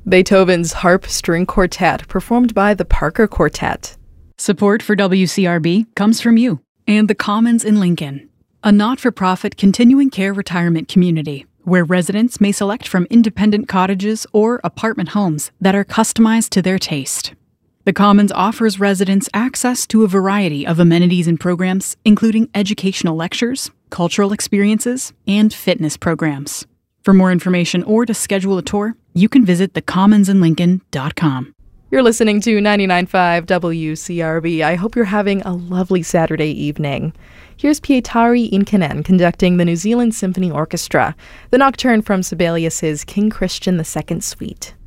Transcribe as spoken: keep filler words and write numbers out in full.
Beethoven's Harp String Quartet, performed by the Parker Quartet. Support for W C R B comes from you and the Commons in Lincoln, a not-for-profit continuing care retirement community where residents may select from independent cottages or apartment homes that are customized to their taste. The Commons offers residents access to a variety of amenities and programs, including educational lectures, cultural experiences, and fitness programs. For more information or to schedule a tour, you can visit the commons in lincoln dot com. You're listening to ninety-nine point five W C R B. I hope you're having a lovely Saturday evening. Here's Pietari Inkinen conducting the New Zealand Symphony Orchestra, the nocturne from Sibelius's King Christian the Second Suite.